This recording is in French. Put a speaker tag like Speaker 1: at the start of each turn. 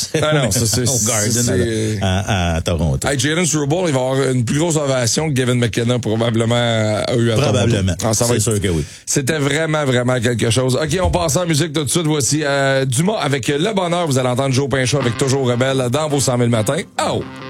Speaker 1: Ah non, ça, c'est
Speaker 2: au Garden à Toronto.
Speaker 1: Hey, Jalen Struble, il va avoir une plus grosse ovation que Gavin McKenna probablement a eu à
Speaker 2: Probablement.
Speaker 1: Toronto.
Speaker 2: C'est sûr que oui.
Speaker 1: C'était vraiment, vraiment quelque chose. OK, on passe en musique tout de suite. Voici Dumas avec Le Bonheur. Vous allez entendre Joe Pinchot avec Toujours Rebelle dans vos 100 000 matins. Oh!